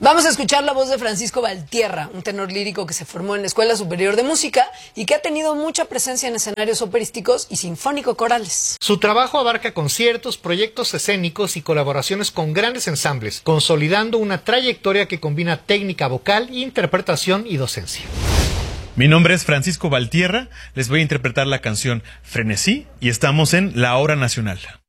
Vamos a escuchar la voz de Francisco Valtierra, un tenor lírico que se formó en la Escuela Superior de Música y que ha tenido mucha presencia en escenarios operísticos y sinfónico-corales. Su trabajo abarca conciertos, proyectos escénicos y colaboraciones con grandes ensambles, consolidando una trayectoria que combina técnica vocal, interpretación y docencia. Mi nombre es Francisco Valtierra, les voy a interpretar la canción Frenesí y estamos en La Hora Nacional.